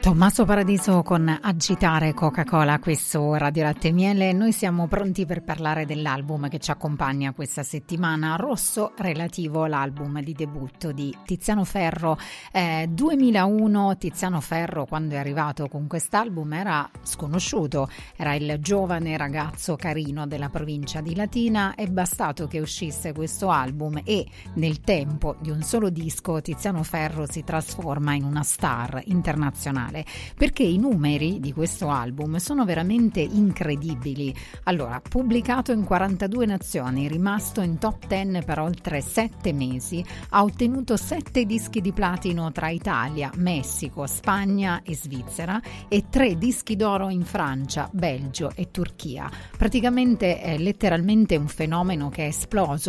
Tommaso Paradiso con Agitare Coca-Cola, questo Radio Latte e Miele. Noi siamo pronti per parlare dell'album che ci accompagna questa settimana, Rosso, relativo all'album di debutto di Tiziano Ferro. 2001, Tiziano Ferro, quando è arrivato con quest'album, era sconosciuto, era il giovane ragazzo carino della provincia di Latina. È bastato che uscisse questo album e nel tempo di un solo disco Tiziano Ferro si trasforma in una star internazionale, perché i numeri di questo album sono veramente incredibili. Allora, pubblicato in 42 nazioni, rimasto in top 10 per oltre 7 mesi, ha ottenuto 7 dischi di platino tra Italia, Messico, Spagna e Svizzera e 3 dischi d'oro in Francia, Belgio e Turchia. Praticamente è letteralmente un fenomeno che è esploso